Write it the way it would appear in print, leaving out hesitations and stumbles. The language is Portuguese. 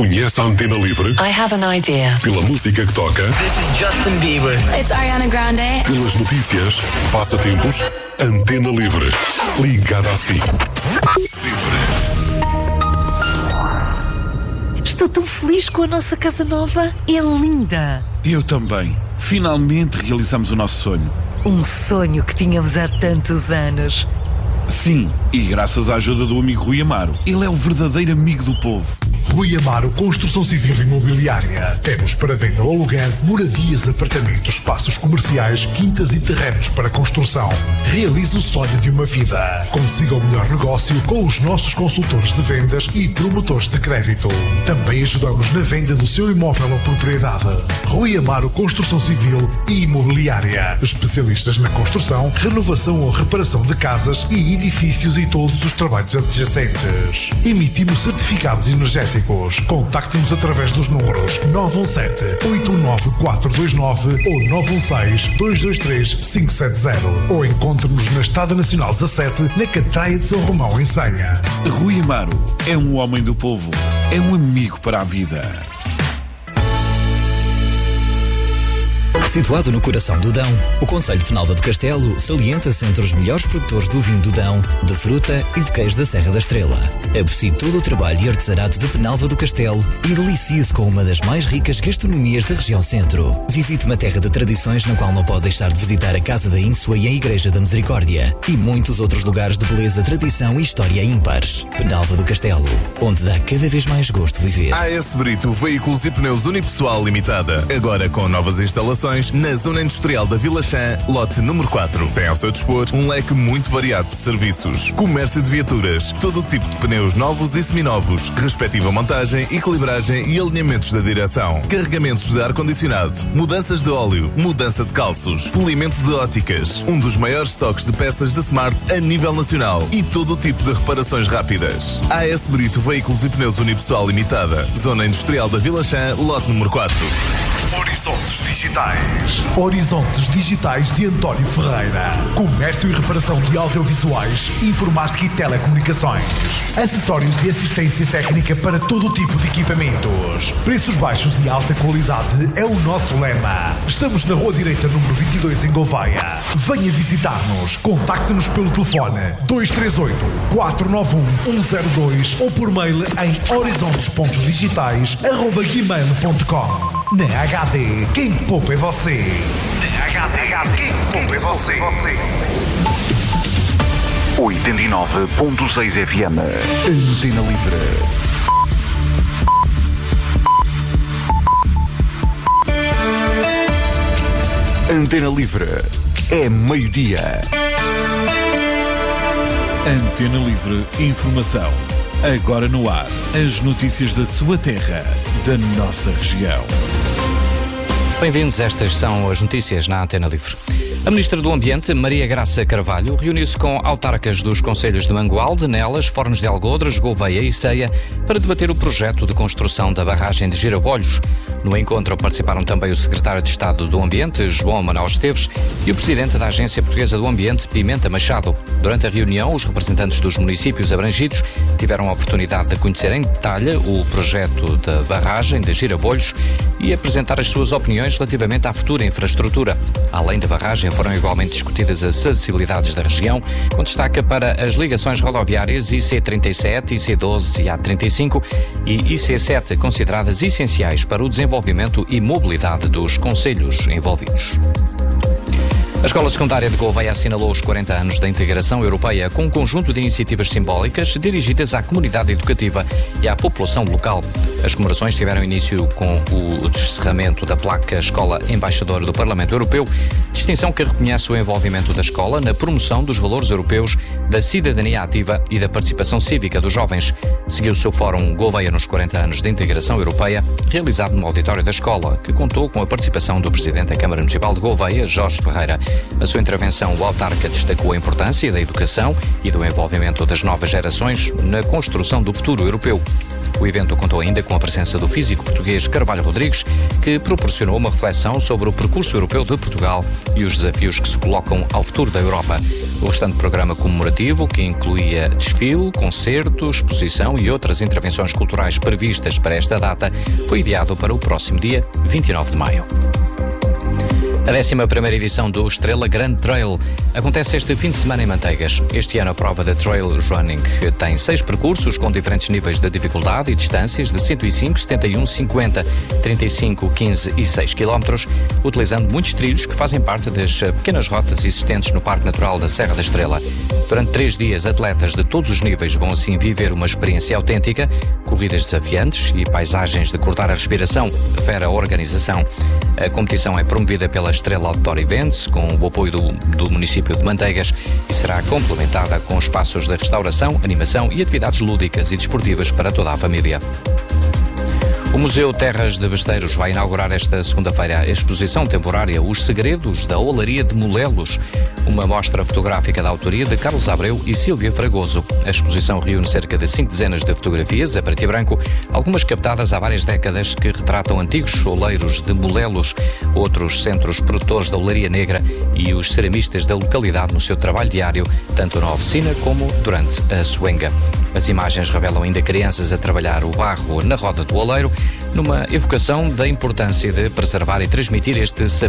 Conhece a Antena Livre? I have an idea. Pela música que toca? This is Justin Bieber. It's Ariana Grande. Pelas notícias, passatempos, Antena Livre. Ligada a si. Sempre. Estou tão feliz com a nossa casa nova. É linda. Eu também. Finalmente realizamos o nosso sonho. Um sonho que tínhamos há tantos anos. Sim, e graças à ajuda do amigo Rui Amaro. Ele é o verdadeiro amigo do povo. Rui Amaro Construção Civil e Imobiliária. Temos para venda ou aluguer moradias, apartamentos, espaços comerciais, quintas e terrenos para construção. Realize o sonho de uma vida. Consiga o melhor negócio com os nossos consultores de vendas e promotores de crédito. Também ajudamos na venda do seu imóvel ou propriedade. Rui Amaro Construção Civil e Imobiliária. Especialistas na construção, renovação ou reparação de casas e edifícios e todos os trabalhos adjacentes. Emitimos certificados energéticos. Contacte-nos através dos números 917-819-429 ou 916-223-570 ou encontre-nos na Estrada Nacional 17, na Catraia de São Romão, em Senha. Rui Amaro é um homem do povo. É um amigo para a vida. Situado no coração do Dão, o Concelho de Penalva do Castelo salienta-se entre os melhores produtores do vinho do Dão, de fruta e de queijo da Serra da Estrela. Aprecie todo o trabalho e artesanato de Penalva do Castelo e delicie-se com uma das mais ricas gastronomias da região centro. Visite uma terra de tradições na qual não pode deixar de visitar a Casa da Ínsua e a Igreja da Misericórdia e muitos outros lugares de beleza, tradição e história ímpares. Penalva do Castelo, onde dá cada vez mais gosto viver. AS Brito Veículos e Pneus Unipessoal Limitada, agora com novas instalações na Zona Industrial da Vila Chã, lote número 4. Tem ao seu dispor um leque muito variado de serviços. Comércio de viaturas, todo o tipo de pneus novos e seminovos, respectiva montagem, equilibragem e alinhamentos da direção. Carregamentos de ar-condicionado, mudanças de óleo, mudança de calços, polimento de óticas, um dos maiores estoques de peças de Smart a nível nacional e todo o tipo de reparações rápidas. AS Brito Veículos e Pneus Unipessoal Limitada, Zona Industrial da Vila Chã, lote número 4. Horizontes Digitais. Horizontes Digitais de António Ferreira. Comércio e reparação de audiovisuais, informática e telecomunicações. Acessórios de assistência técnica para todo o tipo de equipamentos. Preços baixos e alta qualidade é o nosso lema. Estamos na Rua Direita, número 22, em Gouveia. Venha visitar-nos. Contacte-nos pelo telefone 238-491-102 ou por mail em horizontes.digitais@gmail.com. Na HD, quem poupa é você. Na HD, quem poupa é você. 89.6 FM. Antena Livre. Antena Livre. É meio-dia. Antena Livre Informação. Agora no ar, as notícias da sua terra, da nossa região. Bem-vindos, estas são as notícias na Antena Livre. A Ministra do Ambiente, Maria Graça Carvalho, reuniu-se com autarcas dos concelhos de Mangualde, Nelas, Fornos de Algodres, Gouveia e Ceia para debater o projeto de construção da barragem de Girabolhos. No encontro participaram também o Secretário de Estado do Ambiente, João Manuel Esteves, e o Presidente da Agência Portuguesa do Ambiente, Pimenta Machado. Durante a reunião, os representantes dos municípios abrangidos tiveram a oportunidade de conhecer em detalhe o projeto da barragem de Girabolhos e apresentar as suas opiniões relativamente à futura infraestrutura. Além da barragem, foram igualmente discutidas as acessibilidades da região, com destaque para as ligações rodoviárias IC37, IC12 e A35 e IC7, consideradas essenciais para o desenvolvimento e mobilidade dos concelhos envolvidos. A Escola Secundária de Gouveia assinalou os 40 anos da integração europeia com um conjunto de iniciativas simbólicas dirigidas à comunidade educativa e à população local. As comemorações tiveram início com o descerramento da placa Escola Embaixadora do Parlamento Europeu, distinção que reconhece o envolvimento da escola na promoção dos valores europeus, da cidadania ativa e da participação cívica dos jovens. Seguiu-se o Fórum Gouveia nos 40 anos da integração europeia, realizado no auditório da escola, que contou com a participação do Presidente da Câmara Municipal de Gouveia, Jorge Ferreira. Na sua intervenção, o autarca destacou a importância da educação e do envolvimento das novas gerações na construção do futuro europeu. O evento contou ainda com a presença do físico português Carvalho Rodrigues, que proporcionou uma reflexão sobre o percurso europeu de Portugal e os desafios que se colocam ao futuro da Europa. O restante programa comemorativo, que incluía desfile, concertos, exposição e outras intervenções culturais previstas para esta data, foi adiado para o próximo dia 29 de maio. A 11ª edição do Estrela Grande Trail acontece este fim de semana em Manteigas. Este ano a prova de Trail Running tem 6 percursos com diferentes níveis de dificuldade e distâncias de 105, 71, 50, 35, 15 e 6 km, utilizando muitos trilhos que fazem parte das pequenas rotas existentes no Parque Natural da Serra da Estrela. Durante 3 dias, atletas de todos os níveis vão assim viver uma experiência autêntica, corridas desafiantes e paisagens de cortar a respiração, refere a organização. A competição é promovida pela Estrela Outdoor Events, com o apoio do município de Manteigas, e será complementada com espaços de restauração, animação e atividades lúdicas e desportivas para toda a família. O Museu Terras de Besteiros vai inaugurar esta segunda-feira a exposição temporária Os Segredos da Olaria de Molelos, uma mostra fotográfica da autoria de Carlos Abreu e Sílvia Fragoso. A exposição reúne cerca de 5 dezenas de fotografias a preto e branco, algumas captadas há várias décadas, que retratam antigos oleiros de Molelos, outros centros produtores da olaria negra e os ceramistas da localidade no seu trabalho diário, tanto na oficina como durante a suenga. As imagens revelam ainda crianças a trabalhar o barro na roda do oleiro, numa evocação da importância de preservar e transmitir este saber